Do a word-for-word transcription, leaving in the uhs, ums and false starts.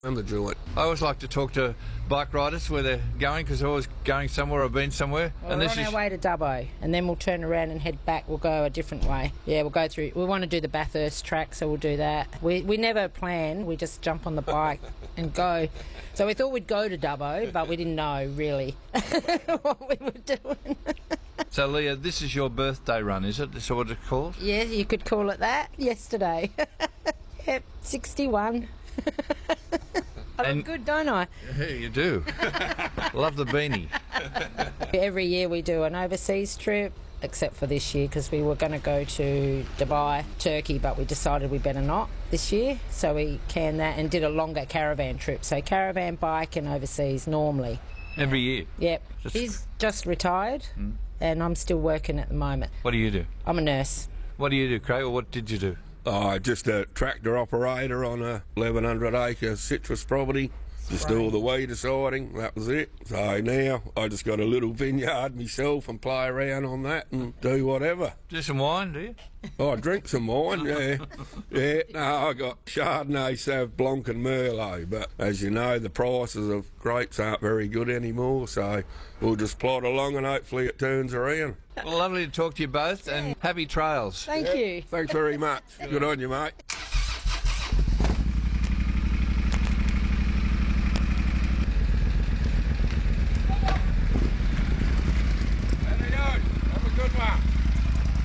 and the joint. I always like to talk to bike riders where they're going because they're always going somewhere or been somewhere. Well, and we're this on is our way to Dubbo, and then we'll turn around and head back. We'll go a different way. Yeah, we'll go through. We want to do the Bathurst track, so we'll do that. We we never plan. We just jump on the bike and go. So we thought we'd go to Dubbo, but we didn't know really what we were doing. So, Leah, this is your birthday run, is it? Is that what it's called? Yeah, you could call it that. Yesterday. Yep, sixty-one. I And- look good, don't I? Yeah, you do. Love the beanie. Every year we do an overseas trip, except for this year because we were going to go to Dubai, Turkey, but we decided we better not this year. So we canned that and did a longer caravan trip. So caravan, bike and overseas normally. Every year. Yep. Just- He's just retired and I'm still working at the moment. What do you do? I'm a nurse. What do you do, Craig, or what did you do? Oh, just a tractor operator on a eleven hundred acre citrus property. Just do all the weed deciding, that was it. So now I just got a little vineyard myself and play around on that and do whatever. Do some wine, do you? Oh, I drink some wine, yeah. Yeah, no, I got Chardonnay, Sauv Blanc and Merlot, but as you know, the prices of grapes aren't very good anymore, so we'll just plod along and hopefully it turns around. Well, lovely to talk to you both, and happy trails. Thank you. Thanks very much. Good on you, mate.